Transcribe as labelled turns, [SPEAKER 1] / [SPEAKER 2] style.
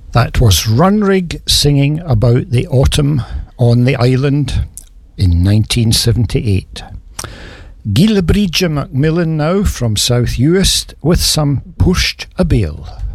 [SPEAKER 1] That was Runrig singing about the autumn on the island in 1978. Gila Bridge Macmillan now from South Uist with some Pushed a Bale.